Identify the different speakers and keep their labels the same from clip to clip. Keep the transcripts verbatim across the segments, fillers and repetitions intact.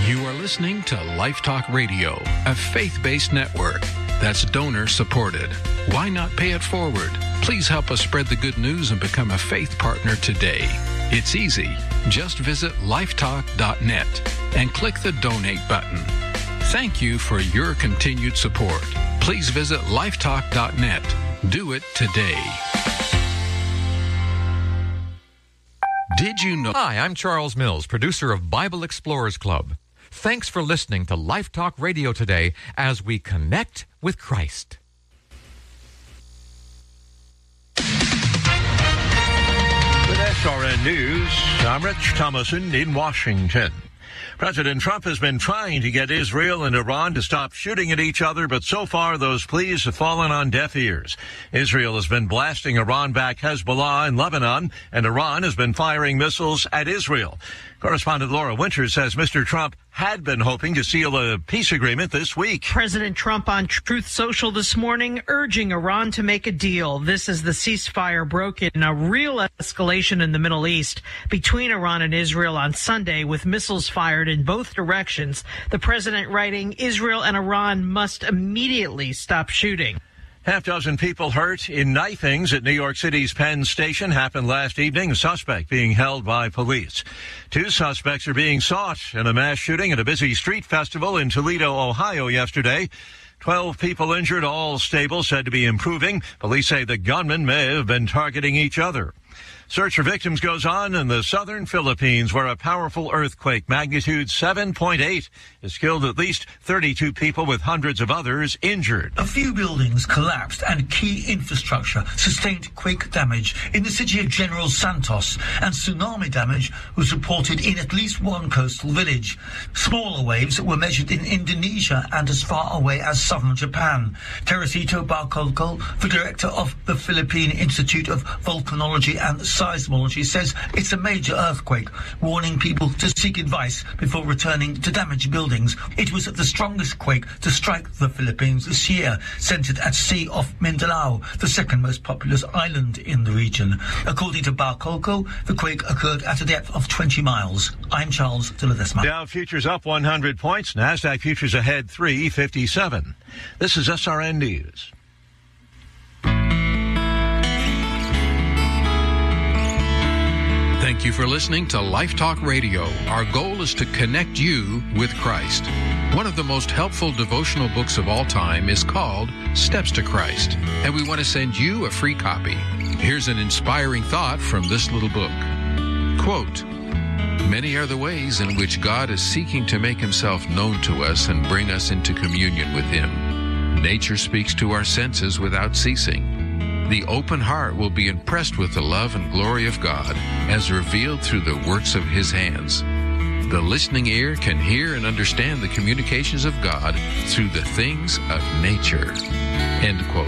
Speaker 1: You are listening to Life Talk Radio, a faith-based network that's donor-supported. Why not pay it forward? Please help us spread the good news and become a faith partner today. It's easy. Just visit lifetalk dot net and click the donate button. Thank you for your continued support. Please visit lifetalk dot net. Do it today.
Speaker 2: Did you know? Hi, I'm Charles Mills, producer of Bible Explorers Club. Thanks for listening to Life Talk Radio today as we connect with Christ.
Speaker 3: With S R N News, I'm Rich Thomason in Washington. President Trump has been trying to get Israel and Iran to stop shooting at each other, but so far those pleas have fallen on deaf ears. Israel has been blasting Iran-backed Hezbollah in Lebanon, and Iran has been firing missiles at Israel. Correspondent Laura Winters says Mister Trump had been hoping to seal a peace agreement this week.
Speaker 4: President Trump on Truth Social this morning urging Iran to make a deal. This as the ceasefire broke in a real escalation in the Middle East between Iran and Israel on Sunday with missiles fired in both directions. The president writing, Israel and Iran must immediately stop shooting.
Speaker 3: Half dozen people hurt in knifings at New York City's Penn Station happened last evening, a suspect being held by police. Two suspects are being sought in a mass shooting at a busy street festival in Toledo, Ohio yesterday. Twelve people injured, all stable, said to be improving. Police say the gunmen may have been targeting each other. Search for victims goes on in the southern Philippines, where a powerful earthquake, magnitude seven point eight, has killed at least thirty-two people with hundreds of others injured.
Speaker 5: A few buildings collapsed and key infrastructure sustained quake damage in the city of General Santos, and tsunami damage was reported in at least one coastal village. Smaller waves were measured in Indonesia and as far away as southern Japan. Teresito Barcolco, the director of the Philippine Institute of Volcanology and Seismology, says it's a major earthquake, warning people to seek advice before returning to damaged buildings. It was the strongest quake to strike the Philippines this year, centered at sea off Mindanao, the second most populous island in the region. According to Barcolco, the quake occurred at a depth of twenty miles. I'm Charles de Ledesma.
Speaker 3: Dow futures up one hundred points. NASDAQ futures ahead three fifty-seven. This is S R N News.
Speaker 1: Thank you for listening to Life Talk Radio. Our goal is to connect you with Christ. One of the most helpful devotional books of all time is called Steps to Christ, and we want to send you a free copy. Here's an inspiring thought from this little book. Quote, "Many are the ways in which God is seeking to make himself known to us and bring us into communion with him. Nature speaks to our senses without ceasing. The open heart will be impressed with the love and glory of God as revealed through the works of his hands. The listening ear can hear and understand the communications of God through the things of nature." End quote.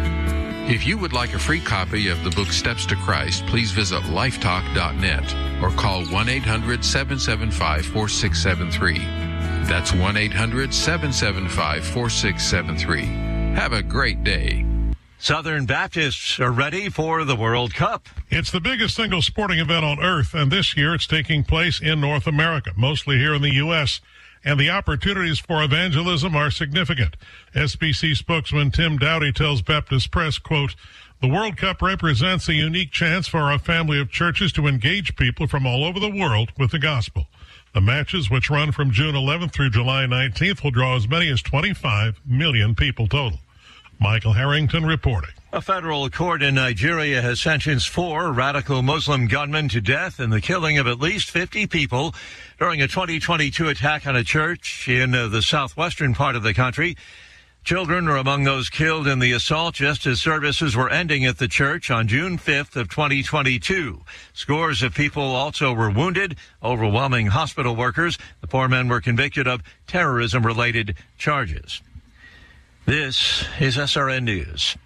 Speaker 1: If you would like a free copy of the book Steps to Christ, please visit lifetalk dot net or call one eight hundred seven seven five four six seven three. That's one eight hundred seven seven five four six seven three. Have a great day.
Speaker 3: Southern Baptists are ready for the World Cup.
Speaker 6: It's the biggest single sporting event on earth, and this year it's taking place in North America, mostly here in the U S, and the opportunities for evangelism are significant. S B C spokesman Tim Dowdy tells Baptist Press, quote, "The World Cup represents a unique chance for our family of churches to engage people from all over the world with the gospel. The matches, which run from June eleventh through July nineteenth, will draw as many as twenty-five million people total." Michael Harrington reporting.
Speaker 3: A federal court in Nigeria has sentenced four radical Muslim gunmen to death in the killing of at least fifty people during a twenty twenty-two attack on a church in uh, the southwestern part of the country. Children are among those killed in the assault just as services were ending at the church on June fifth of twenty twenty-two. Scores of people also were wounded, overwhelming hospital workers. The four men were convicted of terrorism-related charges. This is S R N News.